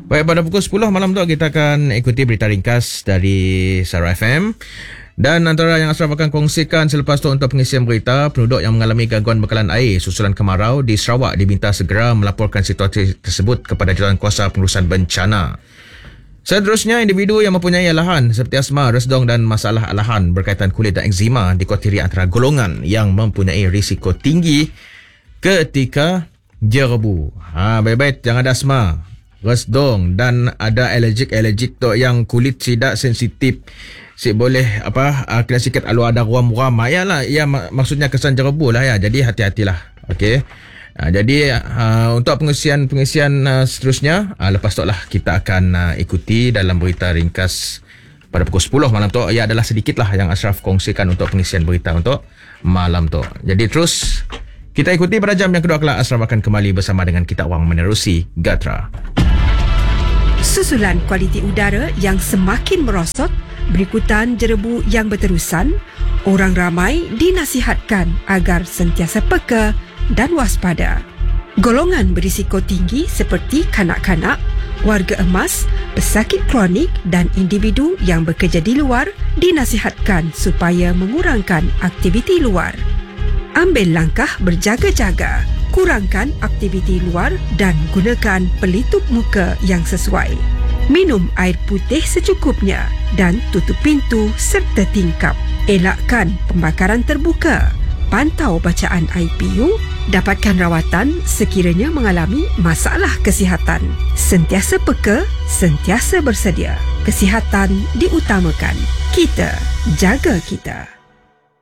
Baik, pada pukul 10 malam tu kita akan ikuti berita ringkas dari Sara FM. Dan antara yang Ashraf akan kongsikan selepas tu untuk pengisian berita, penduduk yang mengalami gangguan bekalan air susulan kemarau di Sarawak diminta segera melaporkan situasi tersebut kepada Jawatankuasa Pengurusan Bencana. Seterusnya, individu yang mempunyai alahan seperti asma, resdung dan masalah alahan berkaitan kulit dan eczema dikategori antara golongan yang mempunyai risiko tinggi ketika jerebu. Baik-baik, jangan ada asma, resdung dan ada alergik tu yang kulit tidak sensitif. Boleh kena sikit alu ada ruam-ruam. Maksudnya kesan jerebu lah ya. Jadi hati-hatilah. Okey. Jadi untuk pengisian seterusnya, lepas tu lah kita akan ikuti dalam berita ringkas pada pukul 10 malam tu. Ia adalah sedikit lah yang Ashraf kongsikan untuk pengisian berita untuk malam tu. Jadi terus kita ikuti pada jam yang kedua kelak. Ashraf akan kembali bersama dengan kita orang menerusi Gatra. Susulan kualiti udara yang semakin merosot berikutan jerebu yang berterusan, orang ramai dinasihatkan agar sentiasa peka dan waspada. Golongan berisiko tinggi seperti kanak-kanak, warga emas, pesakit kronik dan individu yang bekerja di luar dinasihatkan supaya mengurangkan aktiviti luar. Ambil langkah berjaga-jaga, kurangkan aktiviti luar dan gunakan pelitup muka yang sesuai. Minum air putih secukupnya dan tutup pintu serta tingkap. Elakkan pembakaran terbuka. Pantau bacaan IPU, dapatkan rawatan sekiranya mengalami masalah kesihatan. Sentiasa peka, sentiasa bersedia. Kesihatan diutamakan. Kita jaga kita.